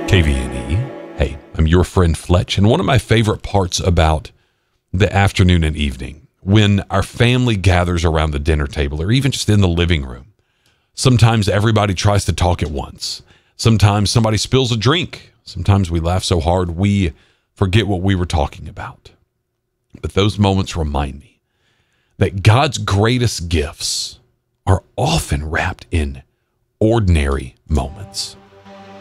KVNE. Hey, I'm your friend Fletch, and one of my favorite parts about the afternoon and evening, when our family gathers around the dinner table or even just in the living room, sometimes everybody tries to talk at once. Sometimes somebody spills a drink. Sometimes we laugh so hard we forget what we were talking about. But those moments remind me that God's greatest gifts are often wrapped in ordinary moments.